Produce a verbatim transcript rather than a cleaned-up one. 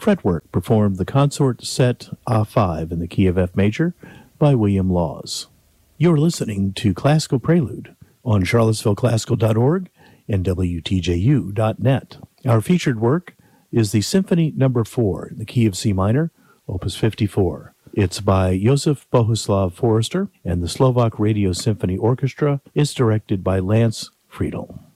Fretwork performed the consort set A five in the key of F major by William Laws. You're listening to Classical Prelude on charlottesville classical dot org and W T J U dot net. Our featured work is the Symphony Number four in the key of C minor, Opus fifty-four. It's by Josef Bohuslav Forster, and the Slovak Radio Symphony Orchestra is directed by Lance Friedel.